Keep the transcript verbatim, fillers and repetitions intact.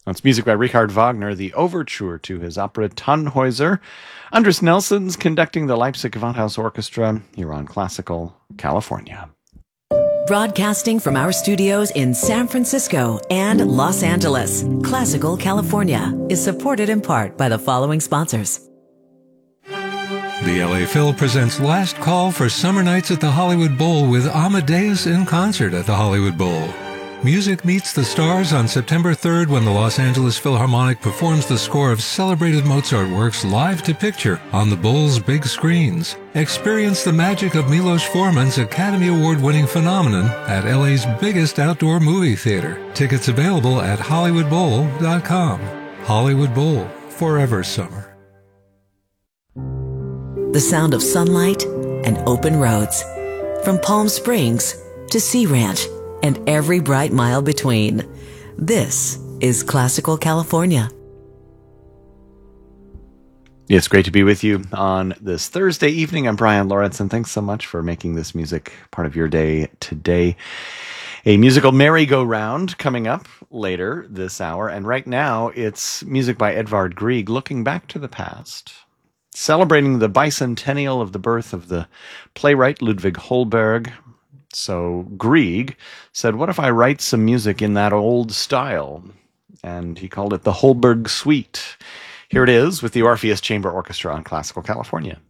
That's music by Richard Wagner, the overture to his opera Tannhäuser. Andres Nelson's conducting the Leipzig Gewandhaus Orchestra here on Classical California. Broadcasting from our studios in San Francisco and Los Angeles, Classical California is supported in part by the following sponsors. The L A Phil presents Last Call for Summer Nights at the Hollywood Bowl with Amadeus in concert at the Hollywood Bowl. Music meets the stars on September third when the Los Angeles Philharmonic performs the score of celebrated Mozart works live to picture on the Bowl's big screens. Experience the magic of Milos Forman's Academy Award-winning phenomenon at L A's biggest outdoor movie theater. Tickets available at hollywood bowl dot com. Hollywood Bowl, forever summer. The sound of sunlight and open roads. From Palm Springs to Sea Ranch and every bright mile between. This is Classical California. It's great to be with you on this Thursday evening. I'm Brian Lawrence, and thanks so much for making this music part of your day today. A musical merry-go-round coming up later this hour, and right now it's music by Edvard Grieg, looking back to the past, celebrating the bicentennial of the birth of the playwright Ludwig Holberg. So Grieg said, what if I write some music in that old style? And he called it the Holberg Suite. Here it is with the Orpheus Chamber Orchestra on Classical California.